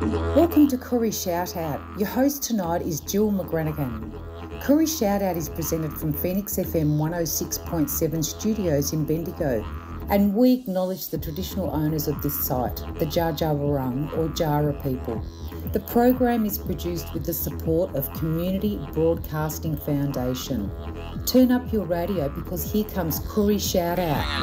Welcome to Koori Shout Out. Your host tonight is Jill McGranagan. Koori Shout Out is presented from Phoenix FM 106.7 studios in Bendigo, and we acknowledge the traditional owners of this site, the Dja Dja Wurrung or Jara people. The program is produced with the support of Community Broadcasting Foundation. Turn up your radio because here comes Koori Shout Out.